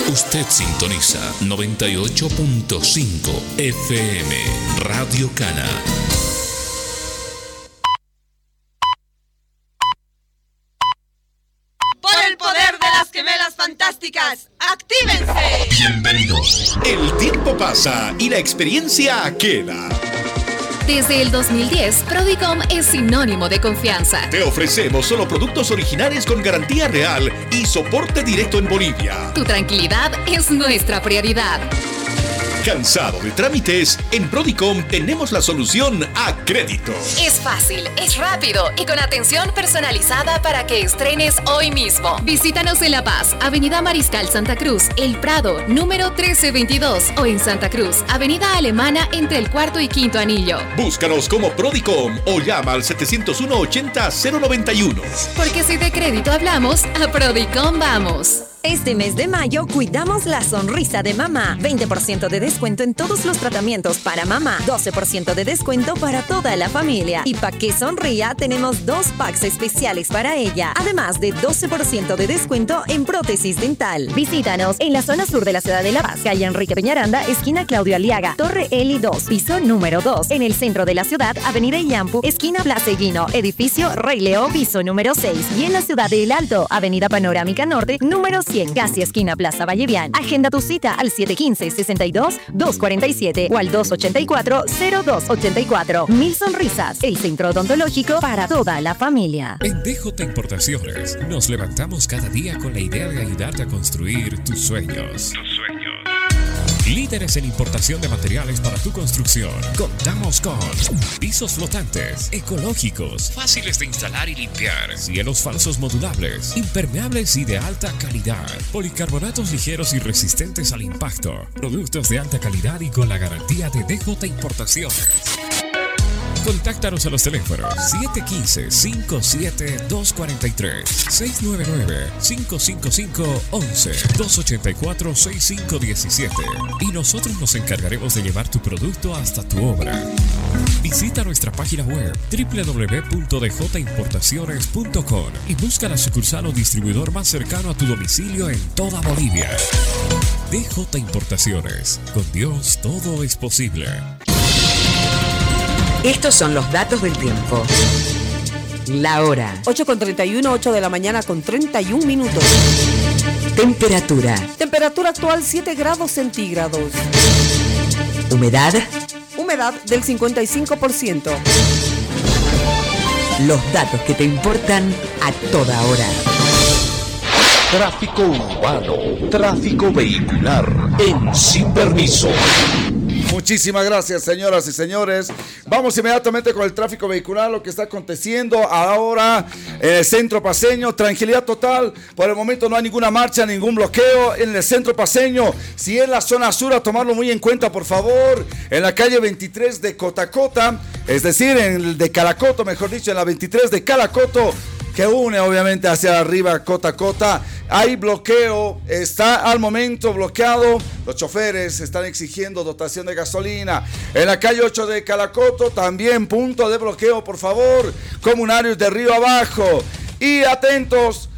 Usted sintoniza 98.5 FM Radio Cana. Por el poder de las gemelas fantásticas, ¡actívense! Bienvenidos. El tiempo pasa y la experiencia queda. Desde el 2010, Prodicom es sinónimo de confianza. Te ofrecemos solo productos originales con garantía real y soporte directo en Bolivia. Tu tranquilidad es nuestra prioridad. ¿Cansado de trámites? En Prodicom tenemos la solución a crédito. Es fácil, es rápido y con atención personalizada para que estrenes hoy mismo. Visítanos en La Paz, Avenida Mariscal Santa Cruz, El Prado, número 1322, o en Santa Cruz, Avenida Alemana entre el cuarto y quinto anillo. Búscanos como Prodicom o llama al 701-80-091. Porque si de crédito hablamos, a Prodicom vamos. Este mes de mayo cuidamos la sonrisa de mamá. 20% de descuento en todos los tratamientos para mamá. 12% de descuento para toda la familia. Y para que sonría, tenemos 2 packs especiales para ella. Además de 12% de descuento en prótesis dental. Visítanos en la zona sur de la ciudad de La Paz, calle Enrique Peñaranda, esquina Claudio Aliaga, Torre Eli 2, piso número 2. En el centro de la ciudad, Avenida Illampu, esquina Plaza Higuino, edificio Rey Leo, piso número 6. Y en la ciudad de El Alto, Avenida Panorámica Norte, número 100, casi esquina Plaza Vallevián. Agenda tu cita al 715-62-247 o al 284-0284. Mil sonrisas, el centro odontológico para toda la familia. En DJ Importaciones nos levantamos cada día con la idea de ayudarte a construir tus sueños. Líderes en importación de materiales para tu construcción. Contamos con pisos flotantes, ecológicos, fáciles de instalar y limpiar, cielos falsos modulables, impermeables y de alta calidad, policarbonatos ligeros y resistentes al impacto, productos de alta calidad y con la garantía de DJ Importaciones. Contáctanos a los teléfonos 715-57-243, 699-555-11, 284-6517 y nosotros nos encargaremos de llevar tu producto hasta tu obra. Visita nuestra página web www.djimportaciones.com y busca la sucursal o distribuidor más cercano a tu domicilio en toda Bolivia. DJ Importaciones. Con Dios todo es posible. Estos son los datos del tiempo. La hora. 8:31, 8 de la mañana con 31 minutos. Temperatura. Temperatura actual 7 grados centígrados. Humedad. Humedad del 55%. Los datos que te importan a toda hora. Tráfico urbano, tráfico vehicular en Sin Permiso. Muchísimas gracias, señoras y señores. Vamos inmediatamente con el tráfico vehicular, lo que está aconteciendo ahora en el centro paceño. Tranquilidad total. Por el momento no hay ninguna marcha, ningún bloqueo en el centro paceño. Si es la zona sur, a tomarlo muy en cuenta, por favor. En la calle 23 de Cotacota, es decir, en el de Calacoto, mejor dicho, en la 23 de Calacoto, que une obviamente hacia arriba Cotacota. Hay bloqueo, está al momento bloqueado. Los choferes están exigiendo dotación de gasolina. En la calle 8 de Calacoto también punto de bloqueo, por favor. Comunarios de Río Abajo. Y atentos,